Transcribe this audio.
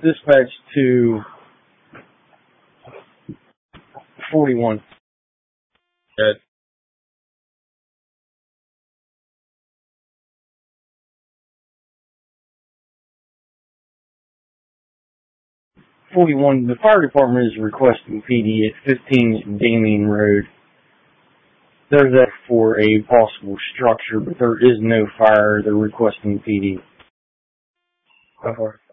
Dispatch to 41. Good. 41. The fire department is requesting PD at 15 Damien Road. They're there for a possible structure, but there is no fire. They're requesting PD. Go for it.